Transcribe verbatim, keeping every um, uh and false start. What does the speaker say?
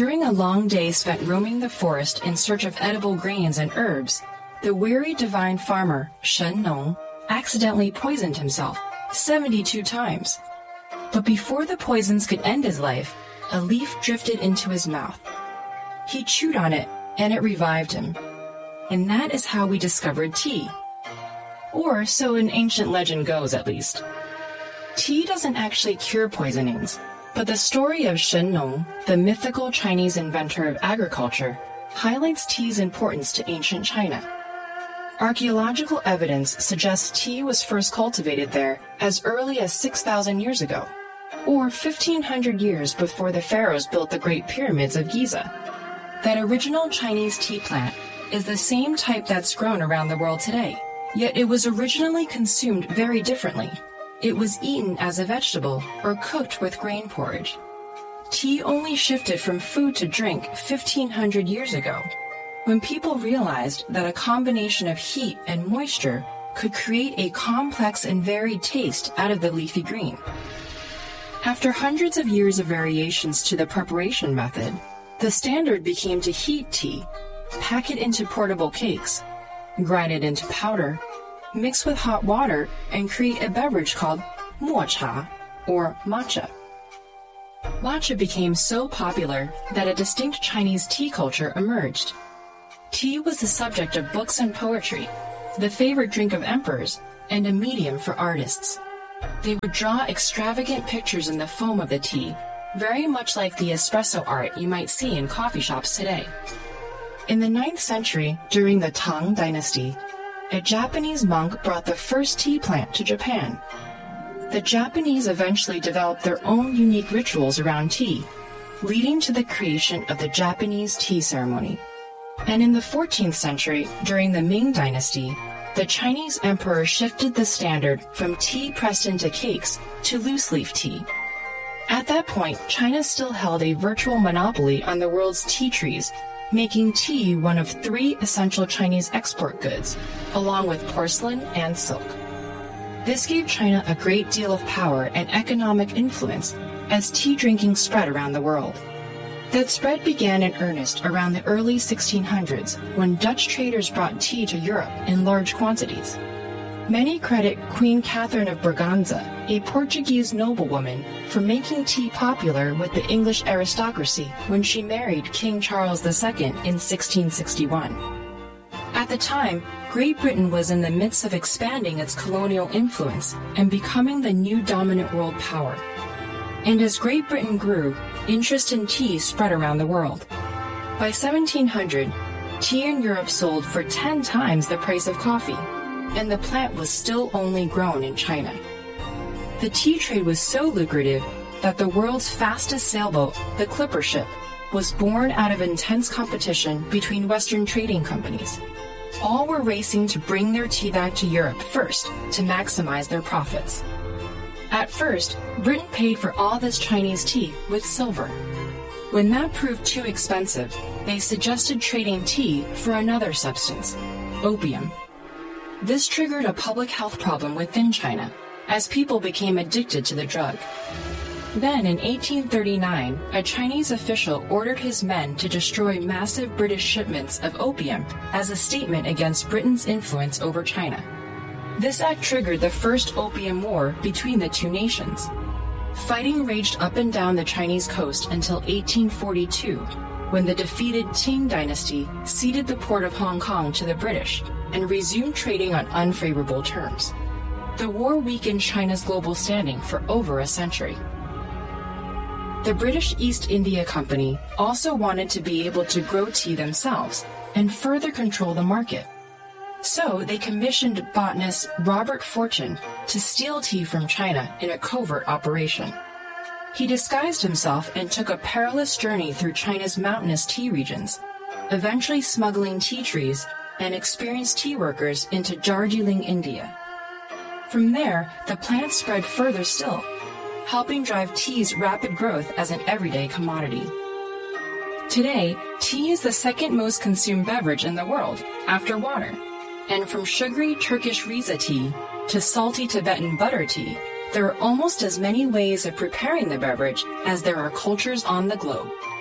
During a long day spent roaming the forest in search of edible grains and herbs, the weary divine farmer, Shen Nong, accidentally poisoned himself seventy-two times. But before the poisons could end his life, a leaf drifted into his mouth. He chewed on it, and it revived him. And that is how we discovered tea. Or so an ancient legend goes, at least. Tea doesn't actually cure poisonings, but the story of Shen Nong, the mythical Chinese inventor of agriculture, highlights tea's importance to ancient China. Archaeological evidence suggests tea was first cultivated there as early as six thousand years ago, or fifteen hundred years before the pharaohs built the Great Pyramids of Giza. That original Chinese tea plant is the same type that's grown around the world today, yet it was originally consumed very differently. It was eaten as a vegetable or cooked with grain porridge. Tea only shifted from food to drink fifteen hundred years ago, when people realized that a combination of heat and moisture could create a complex and varied taste out of the leafy green. After hundreds of years of variations to the preparation method, the standard became to heat tea, pack it into portable cakes, grind it into powder, mix with hot water, and create a beverage called mo cha, or matcha. Matcha became so popular that a distinct Chinese tea culture emerged. Tea was the subject of books and poetry, the favorite drink of emperors, and a medium for artists. They would draw extravagant pictures in the foam of the tea, very much like the espresso art you might see in coffee shops today. In the ninth century, during the Tang Dynasty, a Japanese monk brought the first tea plant to Japan. The Japanese eventually developed their own unique rituals around tea, leading to the creation of the Japanese tea ceremony. And in the fourteenth century, during the Ming Dynasty, the Chinese emperor shifted the standard from tea pressed into cakes to loose-leaf tea. At that point, China still held a virtual monopoly on the world's tea trees, making tea one of three essential Chinese export goods, along with porcelain and silk. This gave China a great deal of power and economic influence as tea drinking spread around the world. That spread began in earnest around the early sixteen hundreds, when Dutch traders brought tea to Europe in large quantities. Many credit Queen Catherine of Braganza, a Portuguese noblewoman, for making tea popular with the English aristocracy when she married King Charles the Second in sixteen sixty-one. At the time, Great Britain was in the midst of expanding its colonial influence and becoming the new dominant world power. And as Great Britain grew, interest in tea spread around the world. By seventeen hundred, tea in Europe sold for ten times the price of coffee, and the plant was still only grown in China. The tea trade was so lucrative that the world's fastest sailboat, the Clipper ship, was born out of intense competition between Western trading companies. All were racing to bring their tea back to Europe first to maximize their profits. At first, Britain paid for all this Chinese tea with silver. When that proved too expensive, they suggested trading tea for another substance, opium. This triggered a public health problem within China, as people became addicted to the drug. Then, in eighteen thirty-nine, a Chinese official ordered his men to destroy massive British shipments of opium as a statement against Britain's influence over China. This act triggered the first Opium War between the two nations. Fighting raged up and down the Chinese coast until eighteen forty-two, when the defeated Qing dynasty ceded the port of Hong Kong to the British and resumed trading on unfavorable terms. The war weakened China's global standing for over a century. The British East India Company also wanted to be able to grow tea themselves and further control the market. So they commissioned botanist Robert Fortune to steal tea from China in a covert operation. He disguised himself and took a perilous journey through China's mountainous tea regions, eventually smuggling tea trees and experienced tea workers into Darjeeling, India. From there, the plant spread further still, helping drive tea's rapid growth as an everyday commodity. Today, tea is the second most consumed beverage in the world, after water. And from sugary Turkish Rize tea to salty Tibetan butter tea, there are almost as many ways of preparing the beverage as there are cultures on the globe.